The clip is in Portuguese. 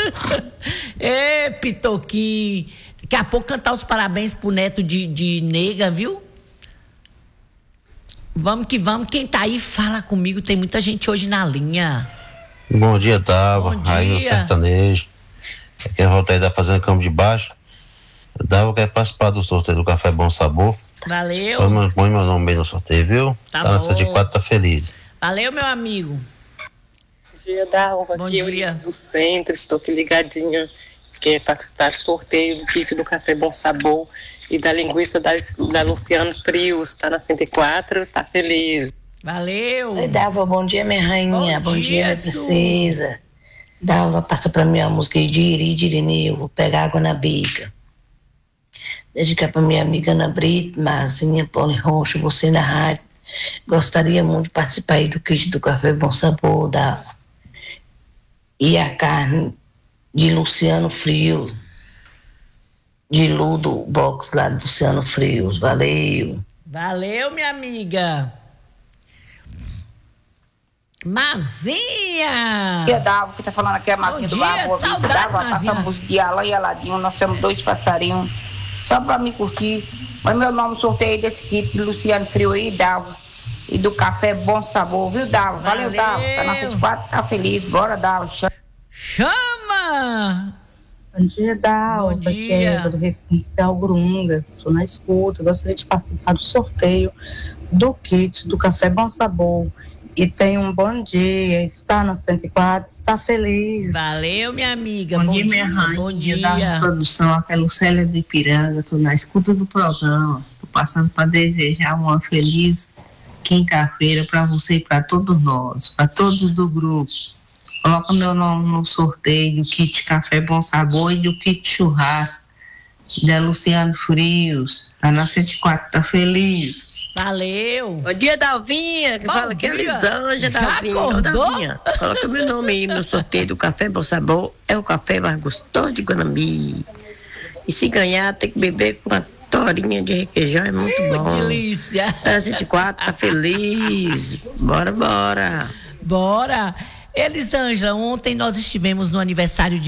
Ê, Pitoquinho. Daqui a pouco cantar os parabéns pro neto de nega, viu? Vamos que vamos. Quem tá aí, fala comigo. Tem muita gente hoje na linha. Bom dia, Dava. Bom dia. Aí no sertanejo. Aqui é o Rotaí da Fazenda Campo de Baixo. Dava quer participar do sorteio do Café Bom Sabor. Valeu. Põe meu nome bem no sorteio, viu? Tá na bom. 74, tá feliz. Valeu, meu amigo. Bom dia, Dalva. Bom aqui dia. Eurides do Centro, estou aqui ligadinha. Quer participar do sorteio do kit do Café Bom Sabor e da linguiça da Luciano Frios, tá na 104, tá feliz. Valeu. Oi, Dalva, bom dia, minha rainha. Bom dia, minha princesa. Dalva, passa pra mim a música Dirineu, vou pegar água na bica. Dedicar pra minha amiga Ana Brito, Marzinha, Poli Roxo, você na rádio. Gostaria muito de participar aí do kit do Café Bom Sabor, Dalva. E a carne de Luciano Frios, de Ludo Box lá do Luciano Frios. Valeu. Valeu, minha amiga. Mazinha! Dia Dava, que tá falando aqui é a Mazinha do Barra Boa Vista. Dava, passamos de Ala e Aladinho, nós temos 2 passarinhos, só pra me curtir. Mas meu nome sorteio desse kit de Luciano Frio e Dava. E do Café Bom Sabor, viu, Dava? Valeu, Dava. Tá na 104, tá feliz. Bora, Dava. Chama! Bom dia, Dava. Bom dia. Aqui é Eva do Residencial Grunga. Estou na escuta. Gostaria de participar do sorteio do kit do Café Bom Sabor. E tem um bom dia, está na 104, está feliz. Valeu, minha amiga. Bom dia, minha rainha. Bom dia. Da produção, aqui é Lucélia do Ipiranga, estou na escuta do programa. Estou passando para desejar uma feliz quinta-feira para você e para todos nós, para todos do grupo. Coloca meu nome no sorteio do kit Café Bom Sabor e do kit churrasco da Luciano Frios. Tá na 104, tá feliz. Valeu. Bom dia, Dalvinha, que Bom fala que é dia. Lisângela, Já Dalvinha. acordou? Dalvinha, coloca meu nome aí no sorteio do Café Bom Sabor. É o café mais gostoso de Guanambi. E se ganhar, tem que beber com uma torinha de requeijão, é muito bom. Que delícia. Tá 104, tá feliz. Bora, bora. Bora. Elisângela, ontem nós estivemos no aniversário de